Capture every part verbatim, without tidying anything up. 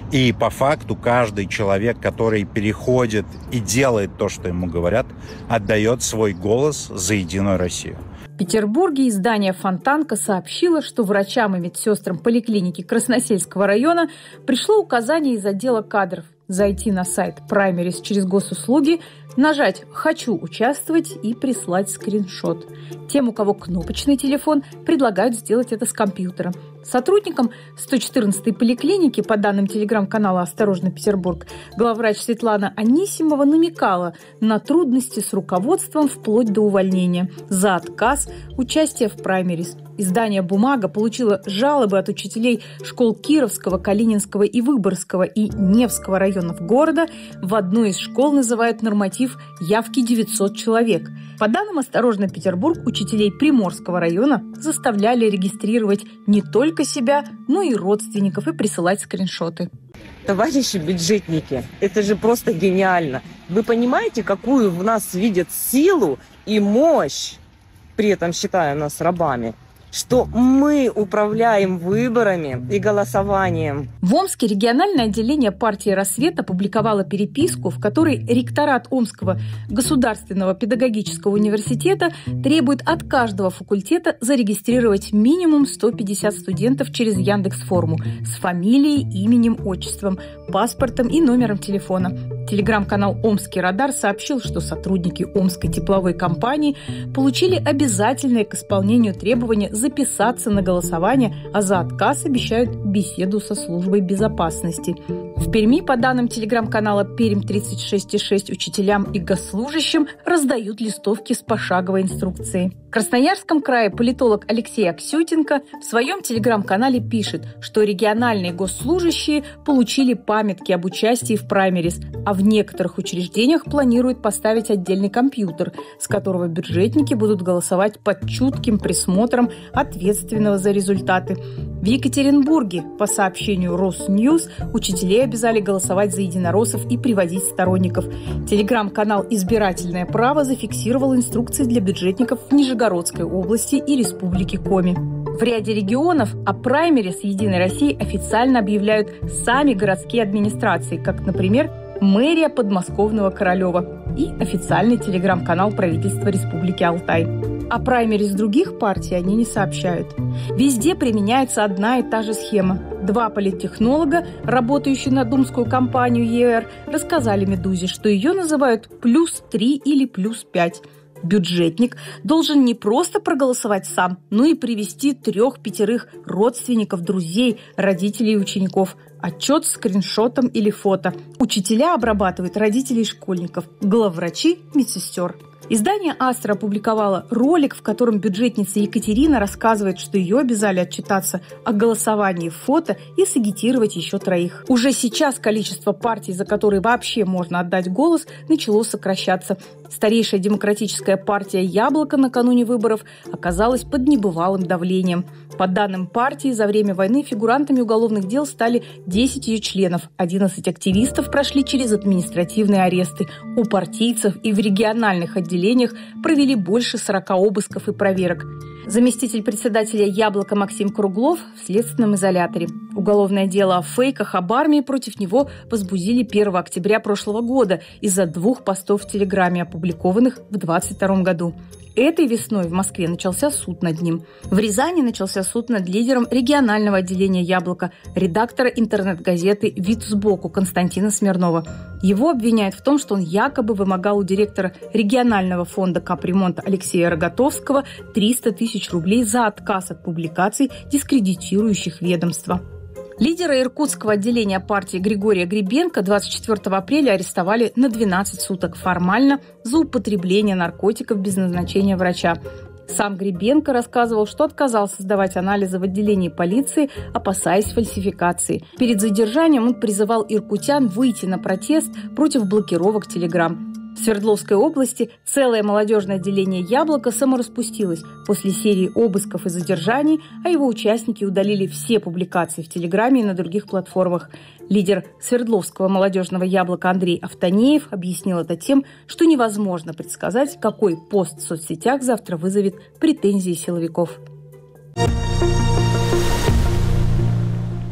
И по факту каждый человек, который переходит и делает то, что ему говорят, отдает свой голос за Единую Россию. В Петербурге издание «Фонтанка» сообщило, что врачам и медсестрам поликлиники Красносельского района пришло указание из отдела кадров зайти на сайт Праймерис через госуслуги, нажать «Хочу участвовать» и прислать скриншот. Тем, у кого кнопочный телефон, предлагают сделать это с компьютера. Сотрудникам сто четырнадцатой поликлиники, по данным телеграм-канала «Осторожно, Петербург», главврач Светлана Анисимова намекала на трудности с руководством вплоть до увольнения за отказ участия в праймерис. Издание «Бумага» получило жалобы от учителей школ Кировского, Калининского и Выборгского и Невского районов города. В одной из школ называют норматив явки девятьсот человек. По данным «Осторожно, Петербург», учителей Приморского района заставляли регистрировать не только себя, но и родственников и присылать скриншоты. Товарищи бюджетники, это же просто гениально. Вы понимаете, какую в нас видят силу и мощь, при этом считая нас рабами? Что мы управляем выборами и голосованием. В Омске региональное отделение партии «Рассвет» опубликовало переписку, в которой ректорат Омского государственного педагогического университета требует от каждого факультета зарегистрировать минимум сто пятьдесят студентов через Яндекс.Форму с фамилией, именем, отчеством, паспортом и номером телефона. Телеграм-канал «Омский радар» сообщил, что сотрудники Омской тепловой компании получили обязательное к исполнению требования записаться на голосование, а за отказ обещают беседу со службой безопасности. В Перми, по данным телеграм-канала «Пермь тридцать шесть и шесть», учителям и госслужащим раздают листовки с пошаговой инструкцией. В Красноярском крае политолог Алексей Аксютенко в своем телеграм-канале пишет, что региональные госслужащие получили памятки об участии в праймерис, а в некоторых учреждениях планируют поставить отдельный компьютер, с которого бюджетники будут голосовать под чутким присмотром ответственного за результаты. В Екатеринбурге, по сообщению Росньюз, учителей обязали голосовать за единороссов и приводить сторонников. Телеграм-канал «Избирательное право» зафиксировал инструкции для бюджетников в Нижегородской области и Республике Коми. В ряде регионов о праймерис «Единой России» официально объявляют сами городские администрации, как, например, мэрия подмосковного Королева и официальный телеграм-канал правительства Республики Алтай. О праймерис других партий они не сообщают. Везде применяется одна и та же схема. Два политтехнолога, работающие на думскую кампанию ЕР, рассказали «Медузе», что ее называют «плюс три» или «плюс пять». Бюджетник должен не просто проголосовать сам, но и привести трех-пятерых родственников, друзей, родителей и учеников. Отчет с скриншотом или фото. Учителя обрабатывают родителей школьников, главврачи – медсестер. Издание «Астра» опубликовало ролик, в котором бюджетница Екатерина рассказывает, что ее обязали отчитаться о голосовании в фото и сагитировать еще троих. Уже сейчас количество партий, за которые вообще можно отдать голос, начало сокращаться. Старейшая демократическая партия «Яблоко» накануне выборов оказалась под небывалым давлением. По данным партии, за время войны фигурантами уголовных дел стали десять ее членов, одиннадцать активистов прошли через административные аресты. У партийцев и в региональных отделениях провели больше сорока обысков и проверок. Заместитель председателя «Яблока» Максим Круглов в следственном изоляторе. Уголовное дело о фейках об армии против него возбудили первого октября прошлого года из-за двух постов в Телеграме, опубликованных в двадцать втором году. Этой весной в Москве начался суд над ним. В Рязани начался суд над лидером регионального отделения «Яблоко», редактора интернет-газеты «Вид сбоку» Константина Смирнова. Его обвиняют в том, что он якобы вымогал у директора регионального фонда капремонта Алексея Рогатовского триста тысяч рублей за отказ от публикаций, дискредитирующих ведомство. Лидера иркутского отделения партии Григория Гребенко двадцать четвёртого апреля арестовали на двенадцать суток формально за употребление наркотиков без назначения врача. Сам Гребенко рассказывал, что отказался сдавать анализы в отделении полиции, опасаясь фальсификации. Перед задержанием он призывал иркутян выйти на протест против блокировок Телеграм. В Свердловской области целое молодежное отделение «Яблоко» самораспустилось после серии обысков и задержаний, а его участники удалили все публикации в Телеграме и на других платформах. Лидер Свердловского молодежного «Яблока» Андрей Автонеев объяснил это тем, что невозможно предсказать, какой пост в соцсетях завтра вызовет претензии силовиков.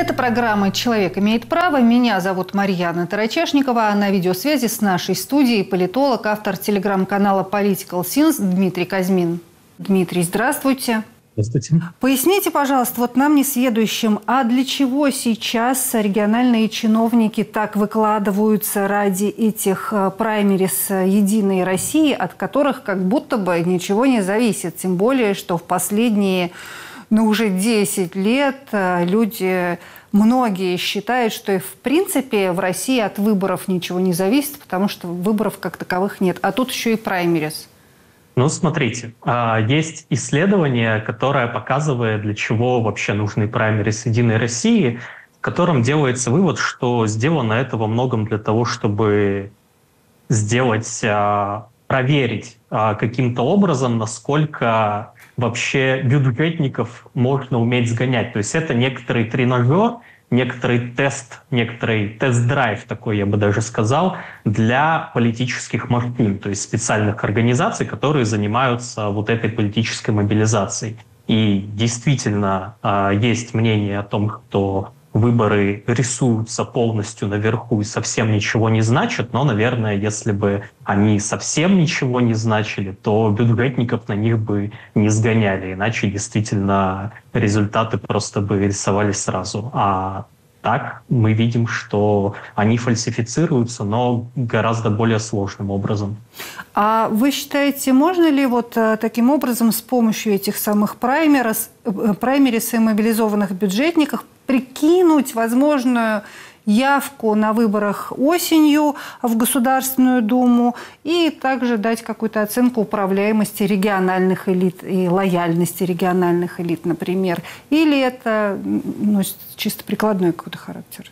Это программа «Человек имеет право». Меня зовут Марьяна Тарачешникова, а на видеосвязи с нашей студией политолог, автор телеграм-канала Political Sins Дмитрий Казьмин. Дмитрий, здравствуйте. Здравствуйте. Поясните, пожалуйста, вот нам, несведущим, а для чего сейчас региональные чиновники так выкладываются ради этих праймерис «Единой России», от которых как будто бы ничего не зависит? Тем более, что в последние... Но уже десять лет люди, многие считают, что в принципе в России от выборов ничего не зависит, потому что выборов как таковых нет. А тут еще и праймерис. Ну, смотрите, есть исследование, которое показывает, для чего вообще нужны праймерис «Единой России», в котором делается вывод, что сделано это во многом для того, чтобы сделать, проверить каким-то образом, насколько вообще бюджетников можно уметь сгонять. То есть это некоторый тренажер, некоторый тест, некоторый тест-драйв такой, я бы даже сказал, для политических машин, то есть специальных организаций, которые занимаются вот этой политической мобилизацией. И действительно есть мнение о том, что выборы рисуются полностью наверху и совсем ничего не значат, но, наверное, если бы они совсем ничего не значили, то бюджетников на них бы не сгоняли, иначе действительно результаты просто бы рисовались сразу. А так мы видим, что они фальсифицируются, но гораздо более сложным образом. А вы считаете, можно ли вот таким образом с помощью этих самых праймерис, праймерис и мобилизованных бюджетников прикинуть возможную явку на выборах осенью в Государственную Думу и также дать какую-то оценку управляемости региональных элит и лояльности региональных элит, например? Или это носит чисто прикладной какой-то характер?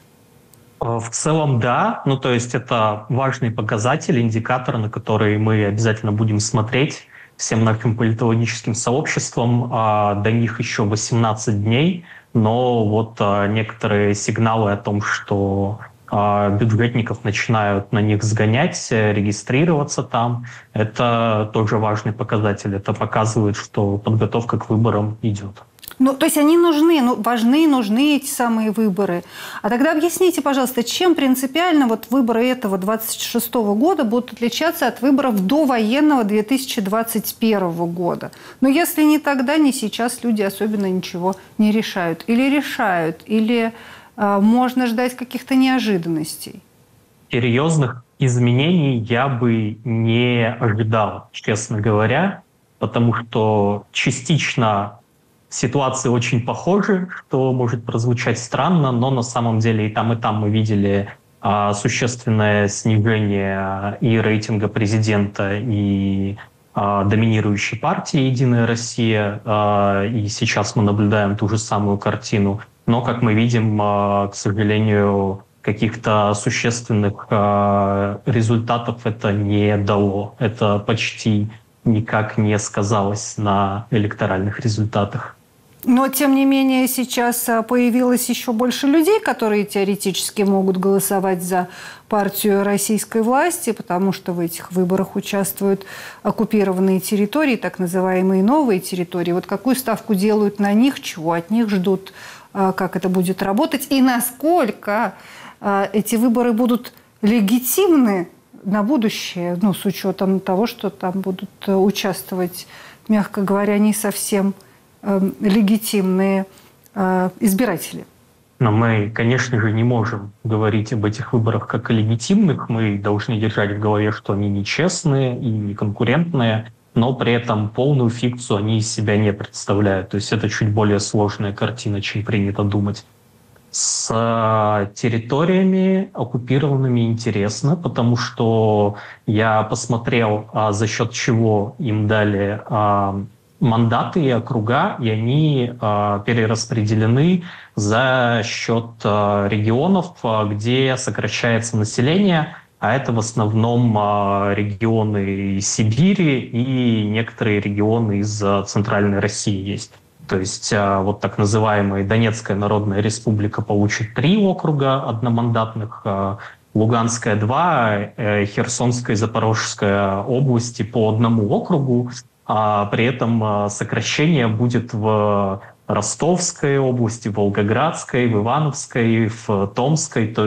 В целом, да. Ну, то есть это важный показатель, индикатор, на который мы обязательно будем смотреть всем нашим политологическим сообществом. До них еще восемнадцать дней. Но вот а, некоторые сигналы о том, что а, бюджетников начинают на них сгонять, регистрироваться там, это тоже важный показатель. Это показывает, что подготовка к выборам идет. Ну, то есть они нужны, ну, важны, нужны эти самые выборы. А тогда объясните, пожалуйста, чем принципиально вот выборы этого двадцать шестого года будут отличаться от выборов довоенного две тысячи двадцать первого года? Но если ни тогда, ни сейчас люди особенно ничего не решают. Или решают, или э, можно ждать каких-то неожиданностей? Серьезных изменений я бы не ожидал, честно говоря, потому что частично ситуации очень похожи, что может прозвучать странно, но на самом деле и там, и там мы видели а, существенное снижение и рейтинга президента, и а, доминирующей партии «Единая Россия», а, и сейчас мы наблюдаем ту же самую картину. Но, как мы видим, а, к сожалению, каких-то существенных а, результатов это не дало. Это почти никак не сказалось на электоральных результатах. Но, тем не менее, сейчас появилось еще больше людей, которые теоретически могут голосовать за партию российской власти, потому что в этих выборах участвуют оккупированные территории, так называемые новые территории. Вот какую ставку делают на них, чего от них ждут, как это будет работать и насколько эти выборы будут легитимны на будущее, ну, с учетом того, что там будут участвовать, мягко говоря, не совсем легитимные э, избиратели. Но мы, конечно же, не можем говорить об этих выборах как о легитимных. Мы должны держать в голове, что они нечестные и конкурентные, но при этом полную фикцию они из себя не представляют. То есть это чуть более сложная картина, чем принято думать. С территориями оккупированными интересно, потому что я посмотрел, а, за счет чего им дали а, мандаты и округа, и они э, перераспределены за счет э, регионов, э, где сокращается население, а это в основном э, регионы Сибири и некоторые регионы из э, Центральной России есть. То есть э, вот так называемая Донецкая Народная Республика получит три округа одномандатных, э, Луганская два, э, Херсонская и Запорожская области по одному округу. А при этом сокращение будет в Ростовской области, в Волгоградской, в Ивановской, в Томской. То